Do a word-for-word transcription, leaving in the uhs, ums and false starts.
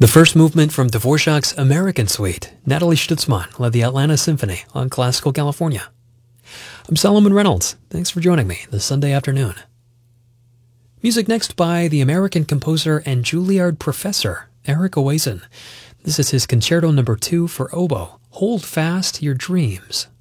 The first movement from Dvorak's American Suite. Natalie Stutzman led the Atlanta Symphony on Classical California. I'm Solomon Reynolds. Thanks for joining me this Sunday afternoon. Music next by the American composer and Juilliard professor, Eric Oazen. This is his Concerto Number two for oboe, Hold Fast Your Dreams.